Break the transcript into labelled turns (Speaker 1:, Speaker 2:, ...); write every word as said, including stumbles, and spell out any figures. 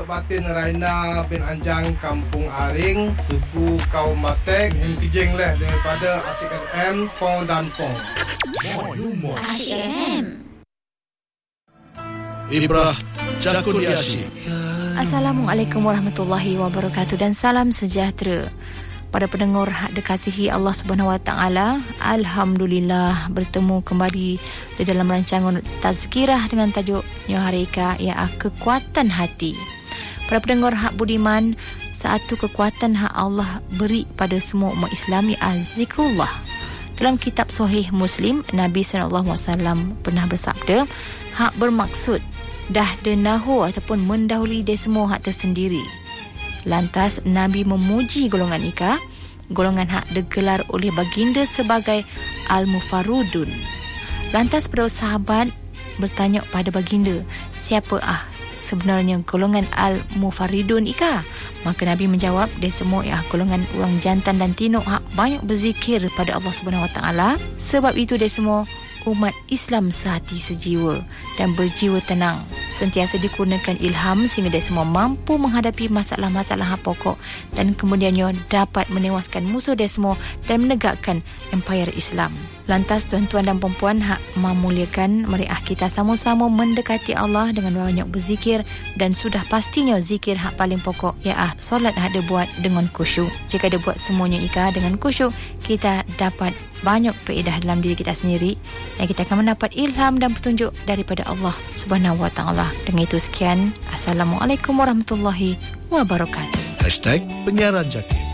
Speaker 1: batin Raina bin Anjang Kampung Aring, suku kaum Matek, yang kejeng leh daripada Asyik F M Pong dan Pong.
Speaker 2: Asyik F M.
Speaker 3: Ibrah Jakun Yashi.
Speaker 4: Assalamualaikum warahmatullahi wabarakatuh dan salam sejahtera. Pada pendengar hak dikasihi Allah Subhanahu Wa Taala, alhamdulillah bertemu kembali di dalam rancangan Tazkirah dengan tajuk Nyo Harika, iaitu kekuatan hati. Para pendengar hak budiman, satu kekuatan hak Allah beri pada semua umat Islam ialah zikrullah. Dalam kitab Sahih Muslim, Nabi sallallahu alaihi wasallam pernah bersabda, hak bermaksud dah denahu ataupun mendahului dia semua hak tersendiri. Lantas Nabi memuji golongan ika, golongan hak digelar oleh baginda sebagai Al-Mufarudun. Lantas para sahabat bertanya pada baginda, siapa ah sebenarnya golongan Al-Mufaridun ika? Maka Nabi menjawab, dia semua ialah golongan orang jantan dan tinuk hak banyak berzikir pada Allah Subhanahu Wa Taala. Sebab itu dia semua umat Islam sehati sejiwa dan berjiwa tenang, sentiasa dikurniakan ilham sehingga dia semua mampu menghadapi masalah-masalah pokok dan kemudiannya dapat menewaskan musuh dia semua dan menegakkan empayar Islam. Lantas tuan-tuan dan perempuan hak memuliakan, mari kita sama-sama mendekati Allah dengan banyak berzikir, dan sudah pastinya zikir hak paling pokok ialah solat hak dia buat dengan khusyuk. Jika dia buat semuanya ika dengan khusyuk, kita dapat banyak faedah dalam diri kita sendiri dan kita akan mendapat ilham dan petunjuk daripada Allah Subhanahu Wa Taala. Dengan itu sekian, Assalamualaikum warahmatullahi wabarakatuh.
Speaker 3: Hashtag Penyiaran Jaki.